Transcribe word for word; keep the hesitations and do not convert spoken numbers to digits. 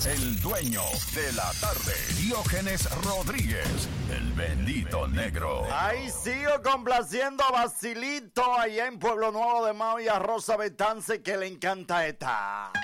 el dueño de la tarde, Diógenes Rodríguez, el bendito negro. Ahí sigo complaciendo a Basilito allá en Pueblo Nuevo de Mao y a Rosa Betance, que le encanta esta.